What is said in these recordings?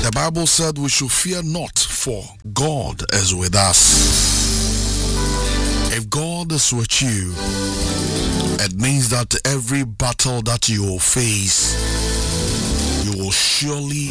The Bible said we should fear not, for God is with us. If God is with you, it means that every battle that you will face, you will surely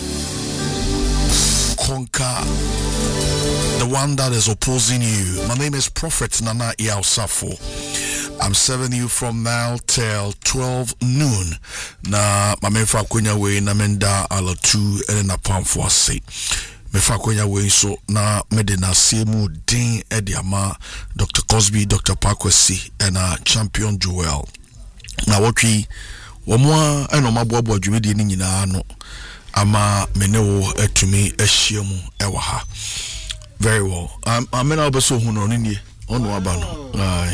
conquer the one that is opposing you. My name is Prophet Nana Yaosafo. I'm serving you from now till 12 noon. Na mamefa kwenya we na menda alatu ene na pamfo ase. Mefa kwenya we so na mede na semu din ediama Dr. Cosby, Dr. Pakwesi and Champion Joel. Na wotwi womwa eno maboabo adwumedi ni nyina no ama menewo etumi ehyiemu ewa ha. Very well. I'm in Albeso Huno Nini on Wabano.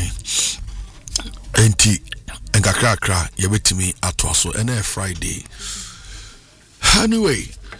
Enti Engakrakra Yabetimi Atwaso and Friday. Anyway,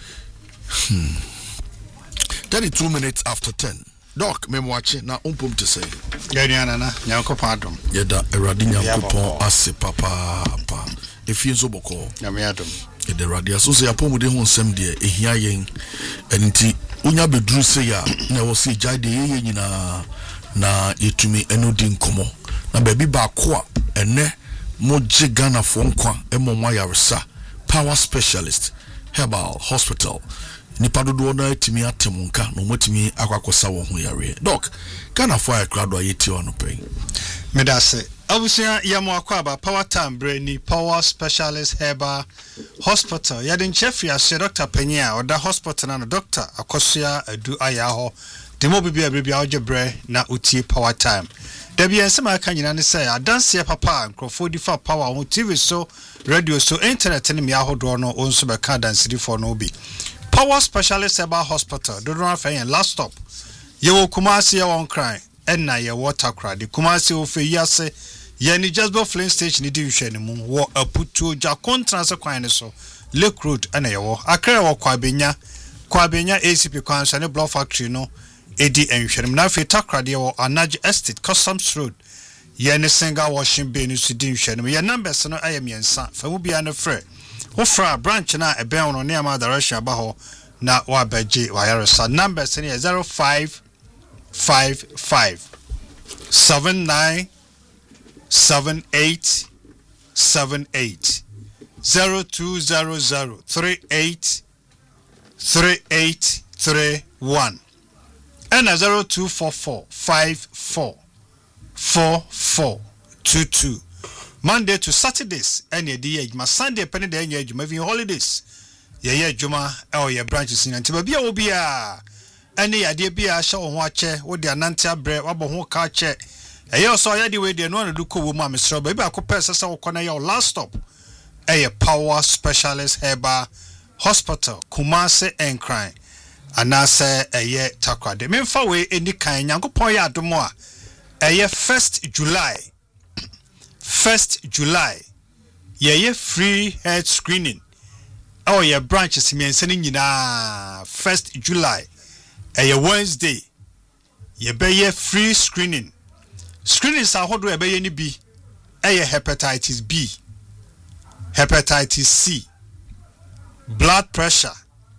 32 minutes after 10. Doc, me watching now umpum to say. Yadiana, Yanko Pardon. Yada Eradinia Kupon Ase Papa. If you so boko. Yamiatum. The radio so say upon with the home sem dear, a hearing and inti. Unya bedru se ya na wo se jade ye nyina na yetumi enodi nkomo na baby ba ko a ene mo je Ghana fo nkwa emomwa yaresa power specialist herbal hospital nipa dodo na etimi atemunka no motimi akwakosa wo ho yare doc Ghana fo akrado ayeti ono pen medase abusia yamo akwaba power time brani power specialist herbal hospital yadin chef ya Dr. Penya oda hospital na doctor akosia adu ayaho demo bibia bibia ojebre na uti power time debia nsema aka nyina ne say adanse papa nkrofo difa power on TV so radio so internet ne me ahodo no onso be ka dansidi for no bi power specialist herbal hospital do no afa last stop ye wo Kumasi ye won cry enna ye water cry the Kumasi ofe yase ye ni Jasper Flint station di hwene mu wo aputu ja contrast kwan so Lake Road ana ye wo akra wo kwabenya ACP kwan so ne block factory no edi enhwene na fe takrade ye wo Anaj Estate Customs Road ye ne single washing bay ni so di hwene ye numbers no ayemiensa fa mu bia na frɛ wo fra branch na ebe no ne ama direction aba ho na wa beje wa yaresa numbers ne 0555 7978 0200 3831 and 0244 544422 Monday to Saturdays and ye day my Sunday penny day ye moving holidays ye juma or ye branches in antibia will be any idea be a show on watcher with the anantia bread wabo ho ka che e also ya di we de no do ko wo ma mesro ba ba ko pesa sa wo kona your last stop a power specialist herbal hospital Kumasi and crime anase eye takwade memfa we eni kan nyankopon ya adomo a eye 1st July ye free health screening oh your branches miense ni nyina 1st July eye Wednesday ye be free screening sa hodo e be ni bi eye hepatitis B hepatitis C blood pressure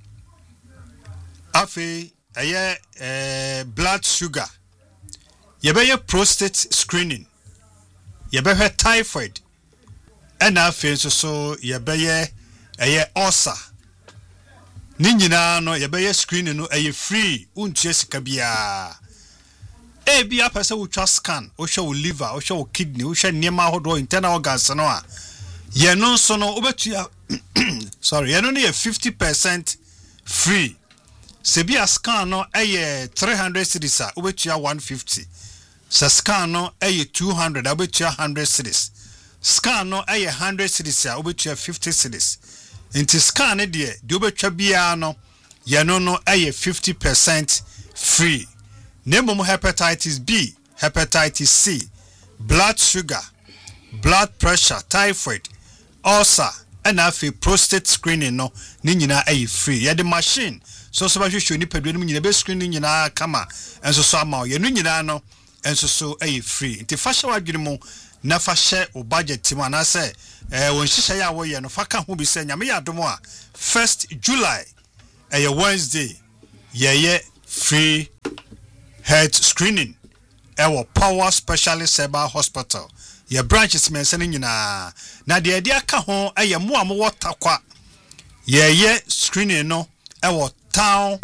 afi eye blood sugar ye be prostate screening ye be typhoid and afi so ye be eye ulcer ni nyina no ye be screening no eye free untie sika bia bi apese wo twa scan wo hwe wo liver wo hwe wo kidney wo hwe niema hodo internal organs no a ye no so no obetua sorry ye no ne 50% free sebia scan no 300 cedis a obetua 150 se scan no 200 obetua 100 cedis scan no 100 cedis a obetua 50 cedis inti scan ne de obetua bia no ye no 50% free Name hepatitis B, hepatitis C, blood sugar, blood pressure, typhoid, ulcer, and afi prostate screening no ni nyina ay free. Ya the machine so ba hwehwe ni padwe no nyina be screening nyina kama enso so ama ye no nyina no enso so ay free. Nti fa hye wadwene mu na fa hye o budget mu ana se won hye ya wo ye no fa ka ho bi se nyame ya domo a 1st July Wednesday ye free health screening ewo Power Specialist Herbal Hospital ye branches mensene nyina na de ade aka ho mo amwo takwa ye screening no ewo town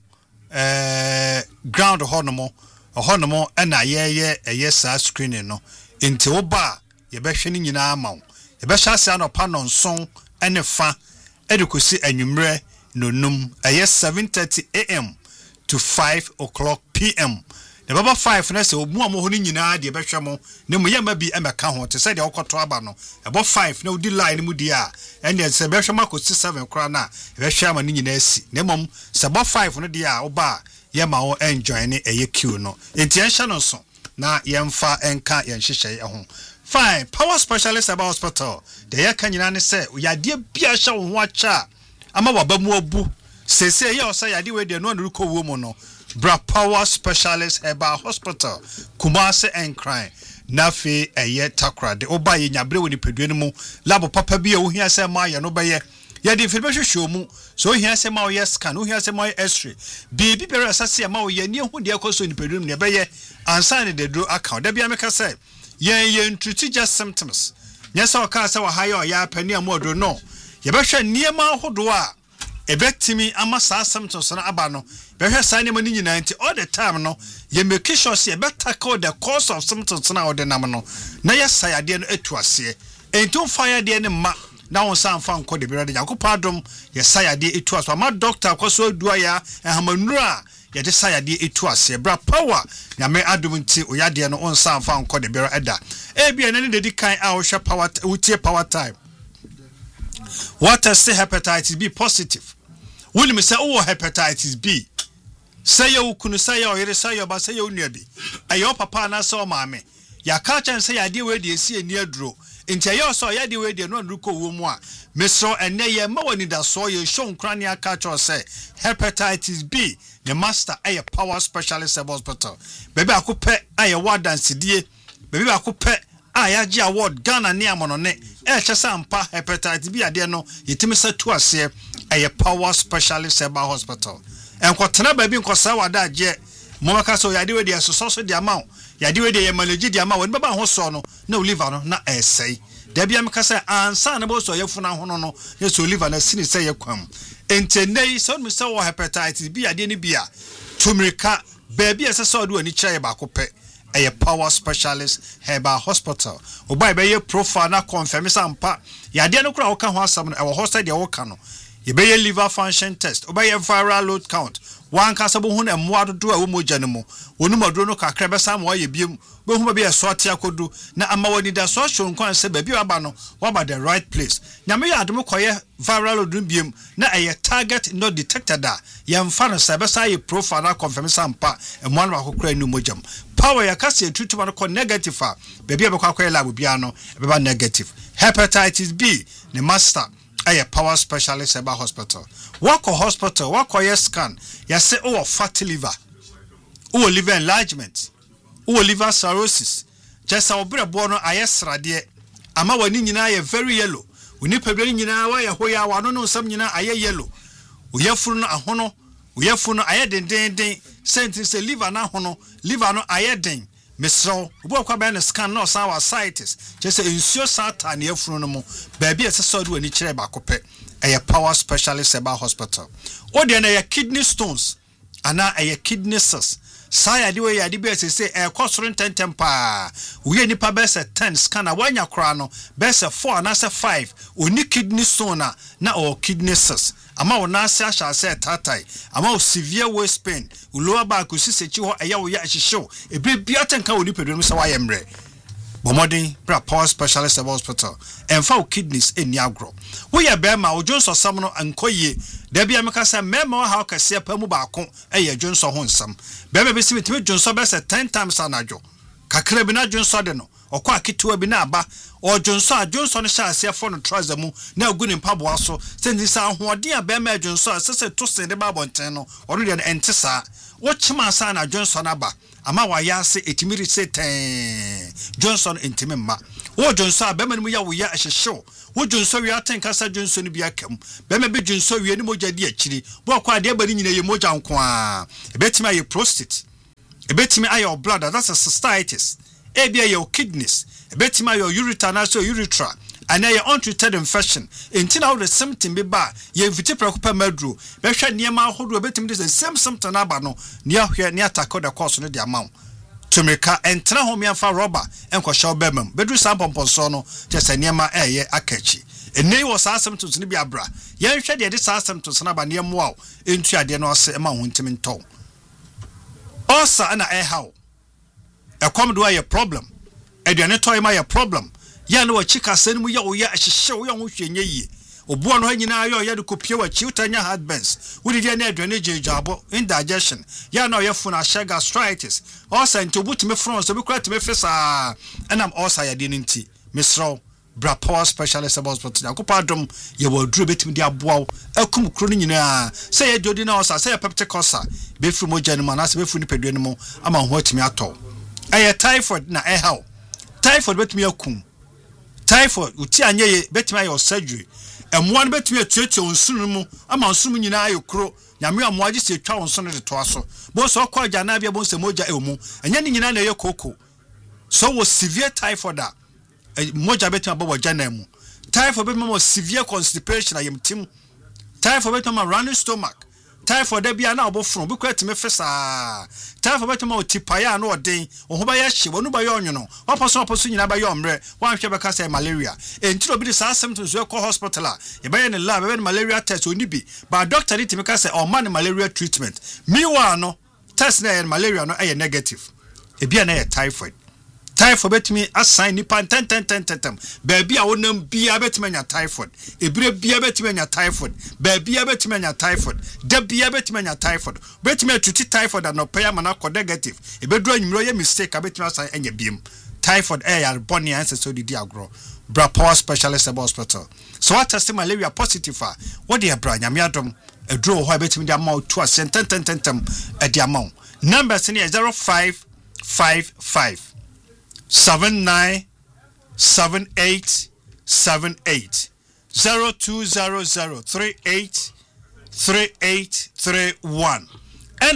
ground honomo na ye sa screening no nti oba ye behwe ni nyina ama wo ye be hya se anopa no nson ene fa edukosi anwumre nonum 7:30 a.m. to 5 o'clock p.m. The baba 5 na se obu amo ho ni nyina de behwe mo ne mo yema bi emeka ho te se de okoto aba no ebo 5 na odi line mu di a ene se behwe makosi 7 kra na behwe ama ni nyina asi ne mom se bo 5 no di a oba yema ho enjoy ne queue no enti no so na yemfa enka yenhyehyɛ ho fine. Power Specialist Herbal Hospital de ya kanyina ne se yade bia hye wo ho acha ama wabamu obu sese ye osa yade we de no anruko wo mu no Bra Power Specialist Herbal Hospital Kumase Enkran nafi takra de oba ye nyabre woni pedue mu labo papa bia wo hia se ma ye no be ye de information show mu so hia se ma ye scan wo hia se ma ye x-ray bibi bere asase ma wo ye ni hu de akoso ni pedue mu ne be ye ansa ne de do account da bia meka se ye intruti just symptoms nyesa o ka se wa hayo ya pani amodo no ye be hwe niema hodo a ebetimi ama saa symptoms na aba no be hwe saa ne mani nyina nti all the time no ye make sure say be tackle the cause of symptoms na ode nam no na ye sayade no atuase entum fire de ne ma na won san fa nko de bere de yakopɔ adom ye sayade atuase ama doctor kwaso adua ya ehamanura ye de sayade atuase Bra Power nyame adom nti oyade no on san fa nko de bere eda bia ne de kan a wo hwe power utie power time what is hepatitis B positive will me say oh hepatitis B say you kunu say you yere say you ba say you nua bi ayo papa na say o maame ya ka chan say ya de we de esi eni aduro nti ayo so ya de we de no nruko wo mu a meso enne ye ma wani da so ye show nkrane aka cho say hepatitis B the master aye Power Specialist Hospital baby akopɛ aye wadansidie baby akopɛ ayaji award Ghana ne amono ne chesa ampa hepatitis B ade no yetimi sa tu ase aye Power Specialist Herbal Hospital enkotena ba bi nkosa wada age momaka so yade we de so de amount yade we de manage de amount woni baba ho so no na Oliver no na esei da bia meka say ansa na bo so yefuna ho no yeso Oliver na sini say yekwam entenei so mi say wo hepatitis B ade ni bia tumirika ba bia se so do ani kire ba kopɛ a Power Specialist Herbal Hospital oba be ye profile na confirm sampa yade no kura wo ka ho asam no e wo hosted ye wo ka no ye be ye liver function test oba ye viral load count wan ka sabo hu na moa dodo a wo mogya no mu wonu maduro no kakra be sam wo ye biem be hu be ye so ate akodu na ama wani da so show nkwan se ba bi aba no wa ba the right place nyame ya adom koye viral load biem na a target not detected da ye mfa no se be sa ye profile na confirm sampa e mo na akokra nu mogyam Power ya kasi treatment no ko negative a baby abekwa akwa lab bia no be ba negative hepatitis B the master aye Power Specialist Herbal Hospital wako hospital wako ye scan ya say o fatty liver o liver enlargement o liver cirrhosis just our brebo no ayesrade ama wani nyina ye very yellow woni pebere nyina wa ye hoya wa no nsam nyina aye yellow oyafuru no ahono oyafunu aye den senti se liver na hono liver no aye den mesro obo kwa ba na scan no sa wa sites just ensure sata na yafunu no mo ba bia se so do ani kire ba kopɛ aye Power Specialist Herbal Hospital o de na ye kidney stones ana aye kidney cysts saya de we ya de be se kosoro ntentem pa we nipa be se 10 scan na wanya kra no be se 4 na se 5 oni kidney stone na or kidney cysts ama wona se asha se tatai ama o severe waist pain lower back usisechi ho aya wo ya hyehyew ebe bia tenka woni pedro se wa yemre bomodin Bra Power Specialist Hospital emfa o kidneys eni agro wo ye be ma o jonso sam no ankoye da bia meka se mema ha o kase pa mu ba ko eye jonso ho nsam be be si mitime jonso be se 10 times anadwo kakra bi na jonso de no okwa ketewa bi na aba o Johnson sha ase for no trouser mu na agu ne mpaboa so sendi sa ahoɔden a bɛma Johnson sese to se de ba bonten no ɔno de ente saa wo chima sa na Johnson aba ama wa ya se etimiri seten Johnson entime mma wo Johnson bɛma ne mu ya wo ya ahyehyew wo Johnson wi aten kasa Johnson bi akam bɛma bi Johnson wi ne mogya di akiri bo akwa de bari nyina ye mogya nko a ebetimi aye prostate ebetimi aye blood that's a cystitis ebia your kidneys ebetimi your ureter na so urethra and your untreated infection until how the symptom be ba ye mfiti prekopa maduro behwe niema ahodo ebetimi the same symptom aba no ne ahwe ne attack the course no the amount to make entra home yanfa rubber enko show bemam bedru sampomponso no just niema eye akachi ene wo sa symptoms ne bi abra ye hwe de sa symptoms na ba ne moa entu ade no ose ma ho ntimi nton osa na how come do a problem aduane toy ma ya problem ya no chika senu ya wo ya ahyehye wo ya ho hwenye yi obuo no hanyina ayo ya de kopie wa chi utanya heartburns wudi dia na aduane jejabo indigestion ya no ya funa asha gastritis osa ntobutime front so bi kura time fesa enam osa ya de nti misro bra power specialist hospital yakopa dom ye waduro betimi de aboawo akum kro no nyina say ye jodi na osa say peptic ulcer be fru moja no na say be fru ni pedua no mo ama ho atimi ato aye typhoid na how typhoid betimi akum typhoid uti anye ye betimi aye surgery emwa no betimi atuatua onsunu mu ama onsunu nyina aye kro nyame amwa gi se twa onsunu de to aso bo so kwa ja na bia bo se moja emu anya ni nyina na ye koko so was severe typhoid moja betimi abo wajana mu typhoid betimi severe constipation ayem tim typhoid betimi running stomach typhoid da bia na obofron bi kwa time fesa typhoid betimi otipaya na odin ho ba ya hye wonu ba ya onwono oposo nyina ba ya omre wan hwe beka say malaria entiro bi de sa symptoms we call hospital a ye ba ye ne lab be malaria test oni bi ba doctor ni time ka say o man malaria treatment meanwhile no test na malaria no e negative e bia na typhoid typhoid betimi assign ni pan 10 baby a wonam bia betimi anya typhoid ebire bia betimi anya typhoid baby a betimi anya typhoid da bia betimi anya typhoid betimi atuti typhoid and opaya mana ko negative ebedru anyimro ye mistake betimi assign anya biem typhoid ya boni answer so di agro bra power specialist hospital so what test malaria positive what dey bra nyame adom edru ho betimi di amount to 10 e di amount numbers ni 0555 797878 0200383831 and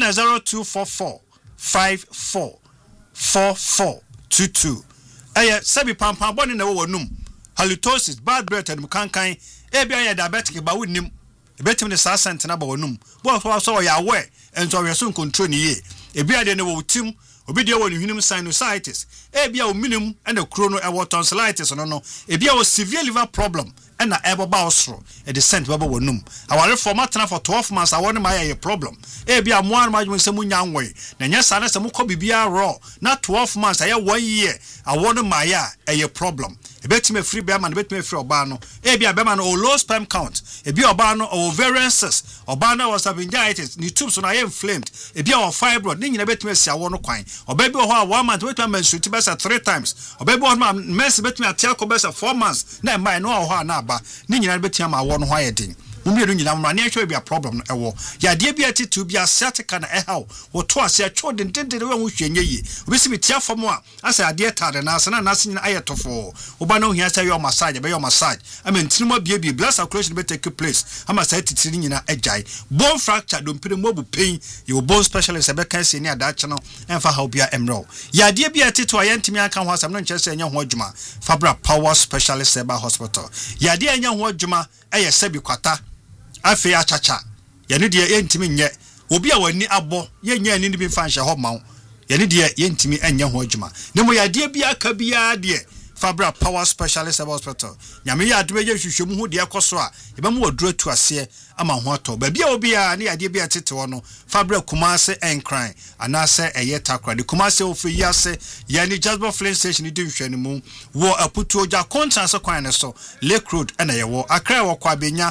0244544422 sabi pampa boni na wo num halitosis bad breath and kankan bia ya diabetic ba wonim betim ne sa sent na ba wonum bo so ya we enso we so control ni ye bia de ne wo tim obi de wo hwenum sinusitis bia o minimum and the chrono e tonsillitis no bia o severe liver problem and na eboba osro e de sent baba wonum aware format na for 12 months awon ma ya problem bia mo an ma nsem nya nwe na nya sa na se mo ko bibia raw na 12 months aya 1 year awon ma ya e problem ebetime free be man ebetime free oba no bia be man o low sperm count bia oba no ovarian cyst oba na was appendicitis ni tubes na inflamed bia o fibroid ni nyina betime sia wo no kwan oba bi ho a 1 month betime menstruate besa 3 times oba bi ho ma mess betime atia ko besa 4 months na mai no ho na aba ni nyina betime ma wo no ho ayedin mumieru nyina mra ne hwe bia problem no ewo ya de bia titu bia sciatica na ehaw wo to ase atwo dendende we ho hwenye yi obisi bitia fam a asa ade tade na asa na ase nyina ayetofo oba no hia say your massage be your massage ama ntinimo bia blood circulation be take place ama say titiri nyina agyae bone fracture dompire mobu pain your bone specialist be kan se ni adache no emfa how bia emro ya de bia titu ayentimi aka ho asam no nche se enya ho adwuma fabra power specialist eba hospital ya de enya ho adwuma eye sebi kwata afi achacha yene de yentimi nye obi a wani abo yenya ni bi fa nhye ho mawo yene de yentimi enya ho adwuma nemo ya de bia aka bia de fabra power specialist hospital nyame ya adwe ye hwehwemu ho de ekoso a yebam waduro tu ase ama ho ato ba bia obi a ne ade bia tete ho no fabra kumase enkran anase eye takra de kumase ofi yase yani Jasper Flint station de hwehwenu mu wo aputu oja contrast kwan ne so Lake Road na ye wo akra wo kwabenya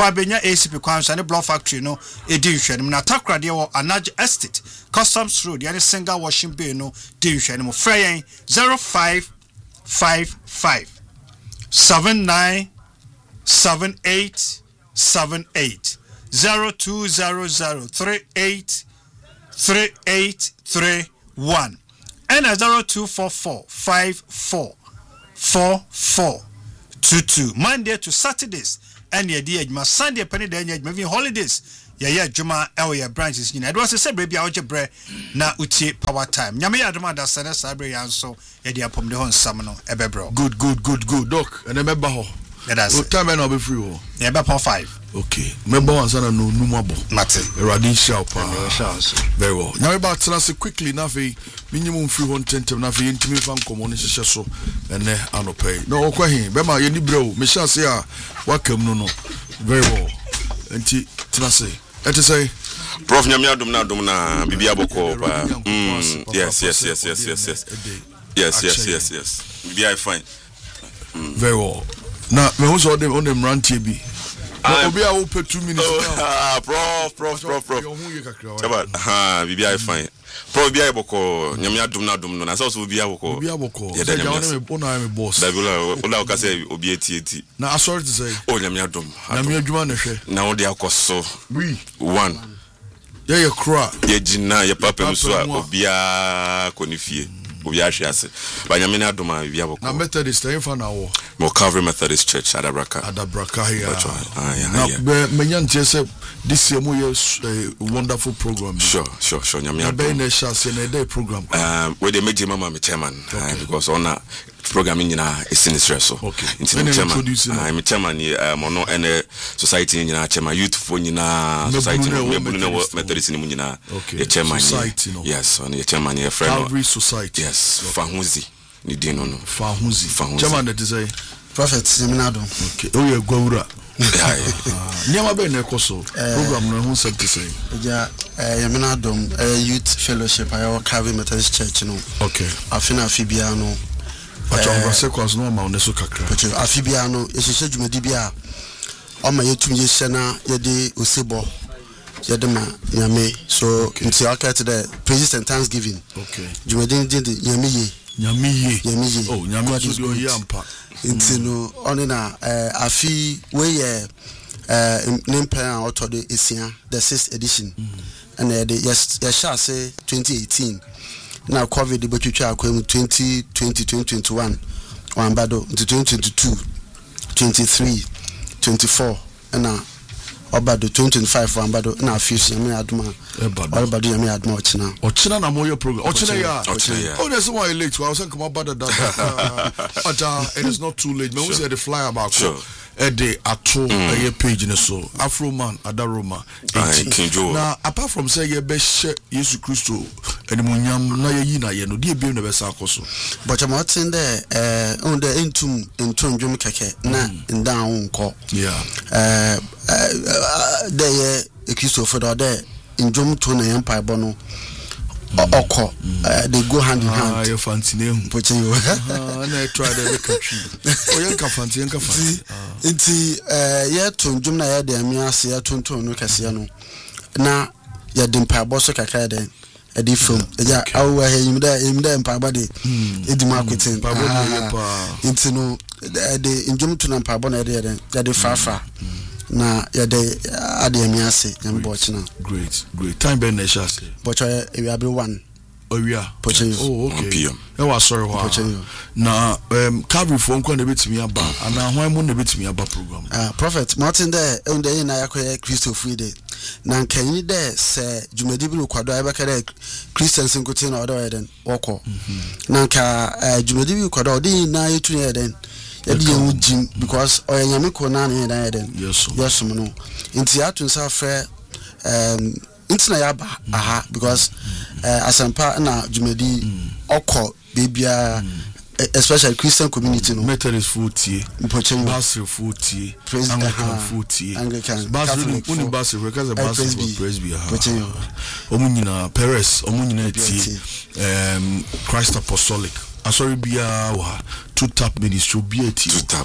ACP kwansa ne block factory no edi hwehwenu na takra de wo Anage Estate Customs Road yani single washing bay no de hwehwenu mu frɛ 05 797878 0200383831 and 0244544422 Monday to Saturdays and your day Sunday penny day maybe holidays yeah juma your branches it was a baby algebra na uti power time nyame adoma da sene sabre yanso ye dia pom de hon samno ebebro good doc and remember ho that's time and be free ho yeah be 5 okay remember one sana no numabo mate radin sharp very well nyame ba tena se quickly na fe minimum free hon tentem na fe yentimi fa nkomo ne hyehyɛ so ene anopɛ no okwahin be ma ye ni brɛ me sha se a wakam no very well enti tena se et say Prof nyame adom na bibi aboko ba yes bibi I fine very well na me who so them on them rant here bi obi a wo pe 2 minutes prof chaba bibi I fine prof bibi aboko nyame adom no na so bibi aboko yeah that nyame me boss da bila o ka say obi eti na sorry to say nyame adom nyame adwuma na hwe na wo de akoso one yeah kra ye jina ye papa muso a obia konifie obia hwe ase ba nyame na adoma bia boko na Methodist in fa na wo mo Calvary Methodist Church Adabraka here na menya ntie se this year mo wonderful program sure nyame adoma be na sha se na day program we dey meje mama me chairman because ona programming nyina esinisre so into chairman I'm chairman mono ene society nyina chairman youth for nyina society me Methodist ni nyina the chairman yes on the chairman your friend Calvary society yes fahuzi ni dino no fahuzi chairman that is a prophet seminado okay oh yeah gwawura niama be na ekoso program no hu say ja yeminado youth fellowship ayo Calvary Methodist Church no okay afina afibia no Achonga sequence no ma oneso kakra. Afibia no yehye dwumadi bia o ma yetum yehye na yede osebo yede ma nyame so nti akete the praise and thanksgiving. Okay. Dwumadi ndi nyame ye. Oh nyame do yampa. Nti no oni na afi we ye nimpa otode esia the 6th edition. And yes sha say 2018 na COVID betwitwa akwam 2020 2021 wambado 2022 23 24 na obado 2025 wambado na afisi me aduma obado ya me aduma ochina na moyo program ochina ya oh there's why late I was saying come about that it is not too late me we say the flyer about the ato a page in so Afro man Adaroma na apart from say ye be share Yesu Kristo animunyam na ye yi na ye no de be no be sa akoso but I'm watching there on the entum dwom keke na ndan nko there e Kristo for there ndwom to na empire bono oko they go hand in hand you fancy name poche yo na try the country o yanka fancy nti ye tonjum na ye de amiase ye tonton no kase no na ye de mpa boso kakra de e di film ya awu he imda mpa bade edima akoten nti no de njum to na mpa bo na ye de fafa na ya de ade amiase nyambo china great time ben na sha say but we are 1 poche oh okay e wa sorry wa na Calvary for nko na betimi aba ana hwan mo na betimi aba program prophet Martin there on the na yakoye Christopher de na nkanyi de se dwumadi bi kwado ai beka de Christians nkote na odo eden woko na nka dwumadi bi kwado de na yetu eden yedi ye jim because oyanyame ko na na eden yes no nti atunsa frɛ intina yaba aha because asampa na dwumadi okọ bebia especially Christian community no Methodist foodie Basel foodie Anglican foodie Basel uni Basel because the Basel presby omunyina Paris omunyina tie Christ Apostolic sorry bia wa two tap ministry biati two tap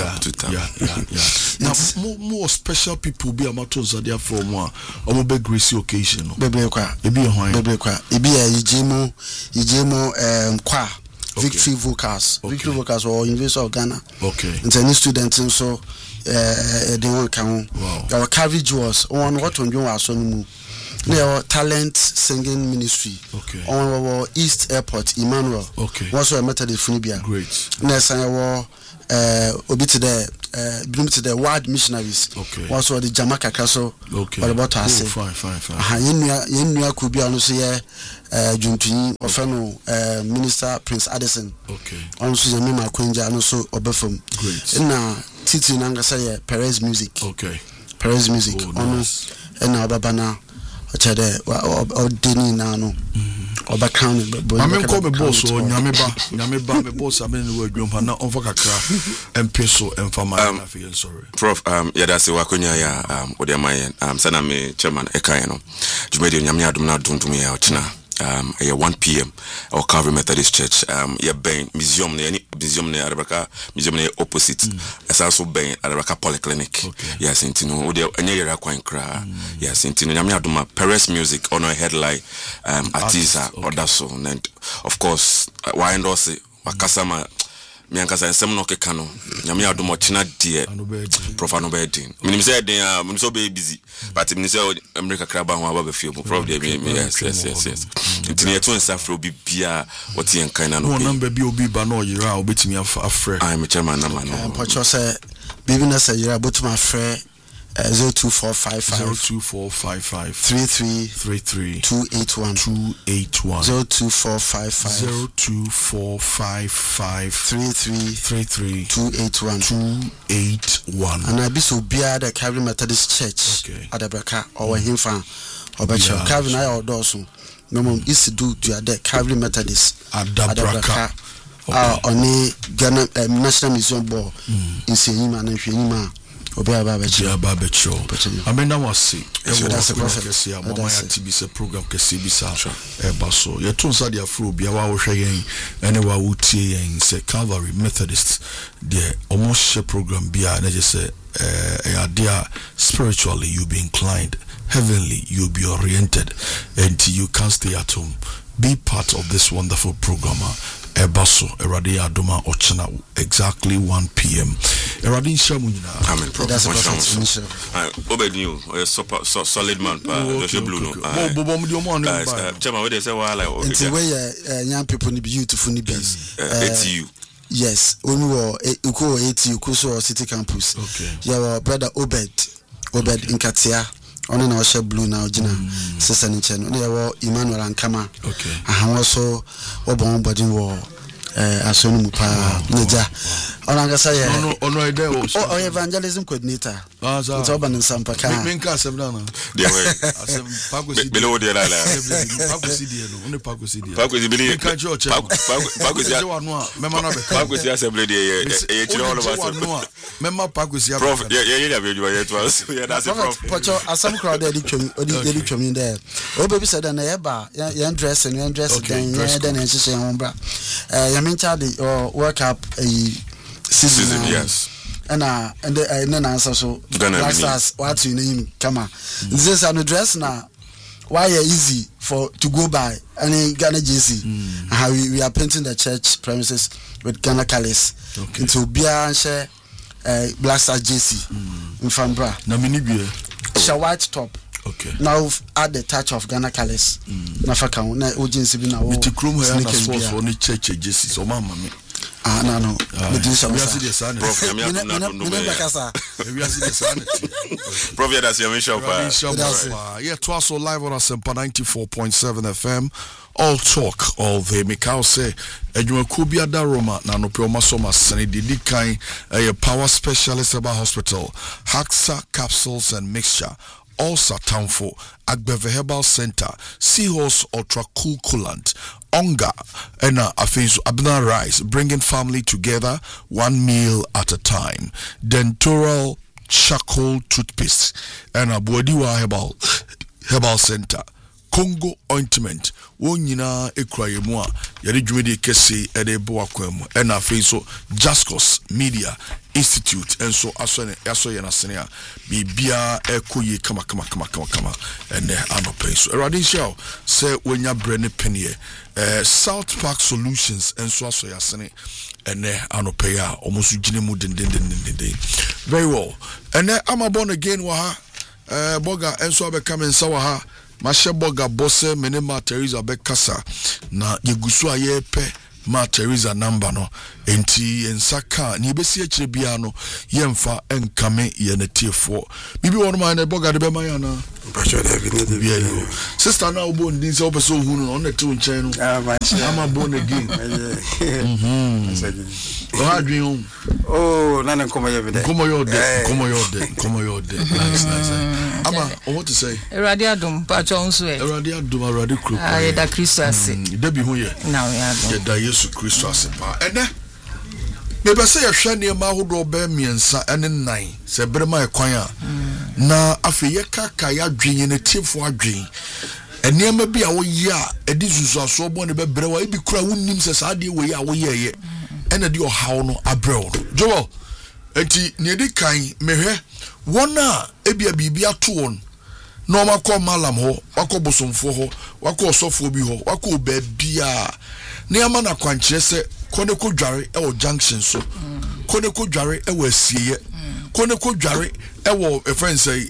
now more special people be amatos there for more omobe grace occasion bebe kwa ebi hwan bebe kwa ebi yijemo kwa Victory Vocals. Victory Vocals or University of Ghana. Okay. And any students and so they won't come. Our coverage was on what on you are so our talent singing ministry. Okay. On our East Airport, Emmanuel. Okay. Also a Methodist Funibia. Great. Next our obit the word missionaries. Okay. Also the Jamaica Castle. Okay. What about us? Fine. Yenu could be also Juntini or fellow Minister Prince Addison. Okay. Also the Mima Quenja and also Obefum. Great. And now Titi Nangasa Perez Music. Okay. Perez Music. Nice. And now Babana or Dini Nano. Oba crown I mean call me boss or nyameba me boss I mean we drum na on kakra empeso emfama na feel sorry Prof yeah that's wakonya ya odi amaye sana me chairman ekan no jumedi nyame adom na dundum ya ochina at 1 p.m. or Calvary Methodist Church yeah ben museum na Arabaka museum na opposite as also ben Arabaka Polyclinic yes intino odi enye yera kwan kra yes intino nyame adom Perez Music on a headline artista or that so and of course why endorse wakasama miankasa nsem no keka no nyame adom ochina de prof no be din minim say den minim so be busy but minim say America kraba ho aba be fie mo prof de yes intini eto nsafro bibia woti enkan na no number bi obi ba no yira obetimi afre I'm chairman na man no pocho say bibi na say yira botuma afre 02455 33 281 02455 33 281 and I be so bia the Calvary Methodist Church Adabraka or himfa obecho Calvary na odoso no mom is do the Calvary Methodist Adabraka oni Ghana National Museum Board in Senyima na Hwenima Obia Babecho. Amenda wasi. That's a prophet. Mama ya TBC program kesi bisa. Baso. Ye tunsa dia fro bia wa wo hwe yen ene wa wutie yen se Calvary Methodist the almost program bia na je se dia spiritually you be inclined, heavenly you be oriented, and you can stay at home. Be part of this wonderful programmer. Ebaso Eradi Adoma Ochana exactly 1 p.m. Eradi Shamunina. Amen. Obed you solid man blue no. Chama we dey say wala o. It's where young people need beautiful need be. ATU. Yes, only uko ATU kuso city campus. Okay. Your brother Obed in Katia. Only na share blue now jina sister ni cheno na yawo Emmanuel Ankama aha also obon body wo asonu mu pa neja onanga say no ide o evangelism coordinator it's urban sampaka menka asem na dia we asem pagosi below dia la pagosi dia no one pagosi dia pagosi beli menka church pagosi no a mema na be pagosi assembly dia e chiro all of us mema pagosi prof yeah be you yet was yeah that's it prof pocho asem crowd dey twam there o baby said na yeba yan dress then yan hyehyɛ ho bra mencha the work up a season yes and then answer so black stars what you name kama this an dress na why easy for to go by and Ghana JC how we are painting the church premises with Ghana colors into bia share black star JC in Fambra na minibie white top. Okay. Now add the touch of Ghana colors. Na faka na urgency bi na wo. Miti krom ha na sports for ni church Jesus o mama me. No. We do some. Prof, we are that's your mission. Yeah, twice so live on Asempa 94.7 FM. All talk, all the Mikao say, Edwin da Roma, Nanope Masoma, Sani Didi Kain, a power specialist about hospital, Haxa capsules and mixture. Also Townful, Agbeve Herbal Center, Seahorse Ultra Cool Coolant, Onga, and Afenso Abna Rice, bringing family together, one meal at a time. Dentural Charcoal Toothpaste, and Abuadiwa Herbal Center. Congo ointment wonyina ekrayemua yare dwumedi kese ede bo akwam ena afenso Jascos Media Institute and so aso ye na sene a bibia ekoye kama and anope so erade show say wenya brene penye South Park Solutions and so aso ya sene and anope ya almost gine mu den very well and I'm a born again wa ha boga and so abeka mensa wa ha mashe boga bosse menema Teresa bekasa na yegusu ayepe Ma Teresa number no enti ensaka ni besi akire bia no yemfa enkame ye netiefo bibi won ma na boga de be man yana bia yo sister na obo ndin se obeso hu no na te nchen no ama born again o adwin na na komo ye de komo yo de nice ama what to say Erade adom pa chonso Erade adom Erade kro da Kristo ase debi hu ye na ya da Yesu Kristo ase pa ene me be say yehwe ne ma hodo be miensa ene nan se brema ekwan a na afi ye kaka ya dwen ne tiefo adwen ene ma bi a wo ye a edi zuzu aso bo ne be brewa e bi kura wonnim se sa de we ya wo ye ene de ohaw no abrew no jowo enti ne di kan mehwe wona ebia bibia to won no makọ malam ho wakọ bosomfo ho wakọ osofo bi ho wakọ babia ne ama na kwankyere se kone ko dware e wo junction so kone ko dware e wo asieye kone ko dware e wo friend say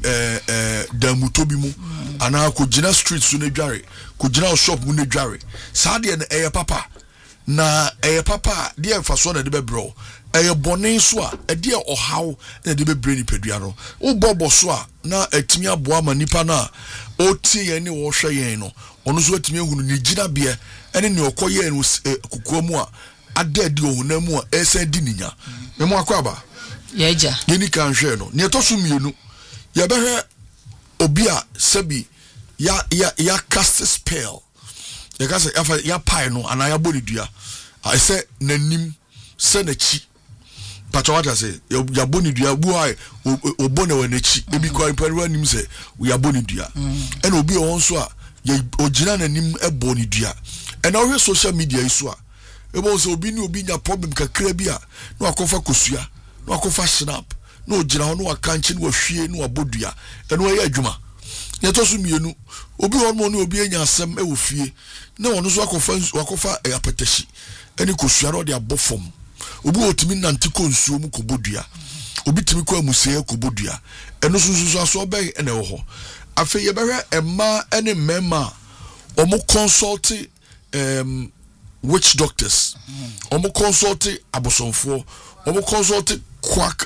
damuto bi mu ana ko gina street so ne dware ko gina shop mu ne dware saa de ne eye papa na eye papa de faso na de bebro eye bone so a de ohaw na de bebre ni pedua no wo bobo so a na atimi aboa ma nipa na o tie ye ne wo hwe yen no ono so atimi ehunu ni gina bia ene ne okoye no kukuo mu a adadi ohuna mu a ese di ninya me mo akwaba yeja yeni kan hwe no ne to so mienu ye behwe obi a sabi ya cast spell ya kase ya pai no ana ya boni dua I say nanim se na chi pacho what I say ya boni dua bu ai obone wa na chi ebi kwa imperial nim se ya boni dua ena obi won so a ya ogina nanim e boni dua ena ohwe social media iso a ebo so obi ni obi nya problem kakra bi a na akofa kosua na akofa snap na ogina ho na akanchi na hwie na abodua ena ya adwuma ne to so mienu obi won mo na obi enya asem e wo fie na wono so akofa apetashi eni kosua ro de abofom obi otimi nante konsuo mu kobodua obi timi kwa museye kobodua eno so aso be ene wo ho afi ye behwe emma ene mema omo consult witch doctors omo consult abosomfo omo consult quack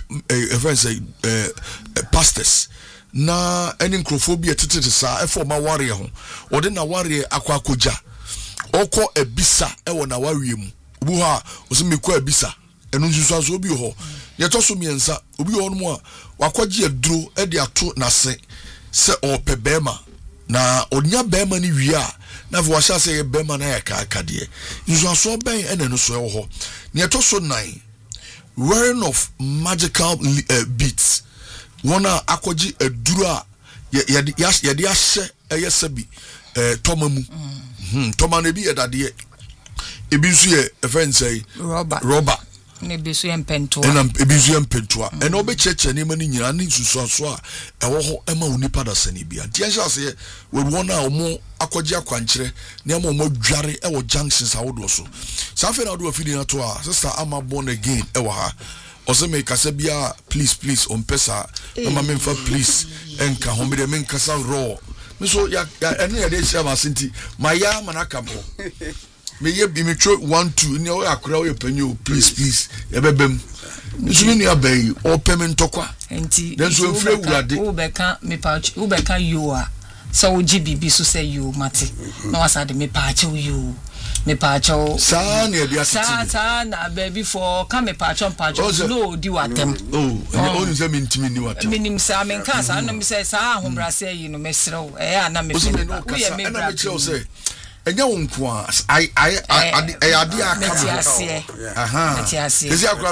pastors na eni nkrofobia tetete sa efo ma ware ho ode na ware akwakoja oko ebisa ewo na ware mu obu ha osimekwa ebisa enu nsusu aso obi ho ye to so miensa obi ho no mu a wakwaje aduro e de ato na se ope bema na onya bema ni wi a na fo washa se bema na ya ka de nsusu aso ben ene no so e ho ne to so 9 wearing of magical beads wona akwaji aduro a ye de ahye eyesabi tomamu toma na bi edade ebi nso ye friend say rubber ne bi so empento ena ebi so empento ena obecheche ne mani nyina ne nsusu so a ewo ho ema onipa da sane bia tie nhyase ye we wona omo akwaji akwankyere ne ama omo dware ewo junctions awodo so safe na do afidi na to a sister ama born again ewo ha oseme kasa bia please on pesa mama memfa please enka homede men kasa raw so ya ene ya de share asinti maya manaka mo me ye bi me tro 1 2 ni o akura o panyo please ye bebem so ni abai o payment tokwa enti den so mfre wurade u beka me patch u beka you a so o gbb so say you mate na wasa de me patch you me pacho sa na bia sa na baby for come me pacho no di watem oh oni se mentimi ni watem minim sa men ka sa na me say sa ahomra say yi no mesrew na me so me no ka sa na me tell say enya wonko a I ade aka aha esi akura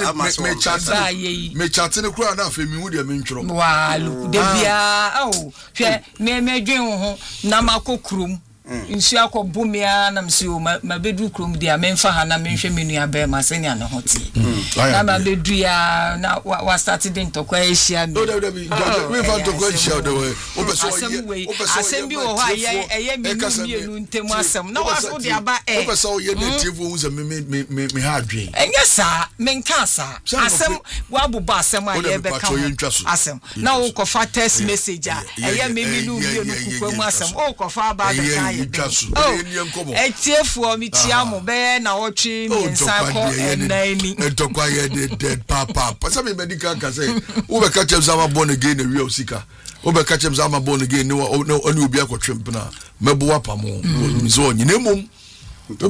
me chat ne kura na afa mi hu de me ntworo wa lu de bia hwe me dwen ho na makokrum nsu akobumia na msu ma bedu krom dia memfa ha na menhwe menu abe ma senia ne hote na ma bedu ya na wa started den tokwa ehia no we fa tokwa ehia do we asem bi wo ha eye menu ntemu asem na wa so dia ba o so ye native wo ze me ha adwen enye sa menka sa asem wa buba asem a ye be ka asem na wo ko fa text message a eye menu kukwa mu asem o ko fa ba be ka etiefu mi tiamo be na otwe mi nsanko enani entokwa ye dead papa pasa me medical ka say wo be catch am born again na wi osika wo be catch am born again no oni obi akotwe mpna mebo apamo mi so nyina mum